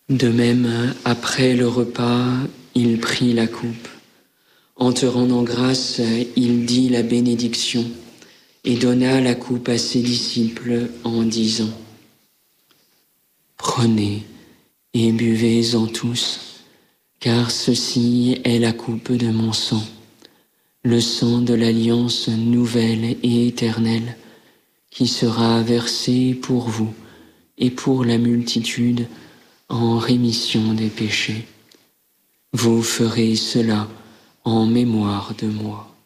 De même, après le repas, il prit la coupe. En te rendant grâce, il dit la bénédiction et donna la coupe à ses disciples en disant : Prenez et buvez-en tous, car ceci est la coupe de mon sang, le sang de l'alliance nouvelle et éternelle, qui sera versé pour vous et pour la multitude en rémission des péchés. Vous ferez cela en mémoire de moi.